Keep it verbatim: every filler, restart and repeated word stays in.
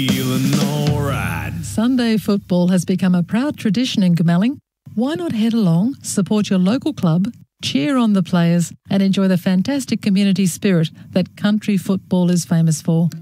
Feeling alright. Sunday football has become a proud tradition in Goomalling. Why not head along, support your local club, cheer on the players and enjoy the fantastic community spirit that country football is famous for?